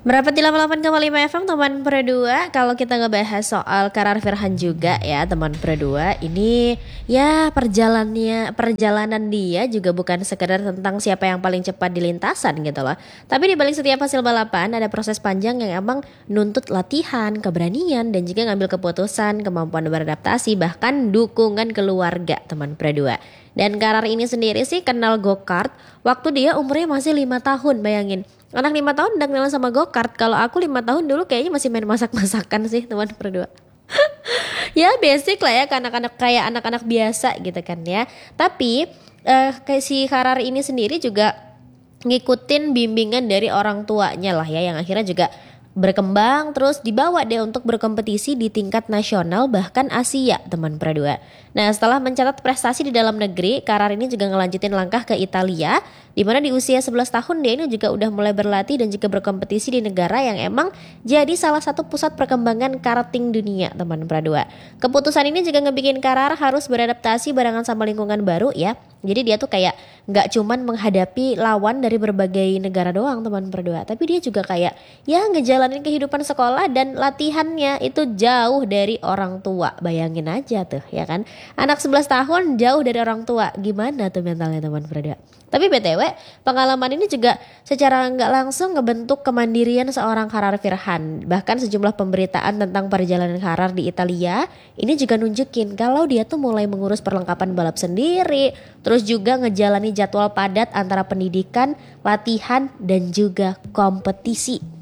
Merapat di 88,5 FM teman Pro 2. Kalau kita ngebahas soal Karar Virhan juga ya teman Pro 2, ini ya perjalanan dia juga bukan sekedar tentang siapa yang paling cepat di lintasan gitu loh. Tapi di balik setiap hasil balapan ada proses panjang yang emang nuntut latihan, keberanian, dan juga ngambil keputusan, kemampuan beradaptasi, bahkan dukungan keluarga teman Pro 2. Dan Karar ini sendiri sih kenal go-kart waktu dia umurnya masih 5 tahun, bayangin. Anak 5 tahun udah kenal sama go-kart. Kalau aku 5 tahun dulu kayaknya masih main masak-masakan sih teman Pro 2. Ya basic lah ya, kayak anak-anak biasa gitu kan ya. Tapi kayak si Karar ini sendiri juga ngikutin bimbingan dari orang tuanya lah ya, yang akhirnya juga berkembang terus dibawa deh untuk berkompetisi di tingkat nasional bahkan Asia teman Pro 2. Nah, setelah mencatat prestasi di dalam negeri, Karar ini juga ngelanjutin langkah ke Italia, di mana di usia 11 tahun dia ini juga udah mulai berlatih dan juga berkompetisi di negara yang emang jadi salah satu pusat perkembangan karting dunia teman Pro 2. Keputusan ini juga ngebikin Karar harus beradaptasi barengan sama lingkungan baru ya. Jadi dia tuh kayak nggak cuman menghadapi lawan dari berbagai negara doang teman Pro 2, tapi dia juga kayak ya ngejalanin kehidupan sekolah dan latihannya itu jauh dari orang tua. Bayangin aja tuh ya kan, anak 11 tahun jauh dari orang tua, gimana tuh mentalnya teman Pro 2. Tapi BTW, pengalaman ini juga secara nggak langsung ngebentuk kemandirian seorang Karar Virhan. Bahkan sejumlah pemberitaan tentang perjalanan Karar di Italia ini juga nunjukin kalau dia tuh mulai mengurus perlengkapan balap sendiri, terus juga ngejalani jadwal padat antara pendidikan, latihan, dan juga kompetisi.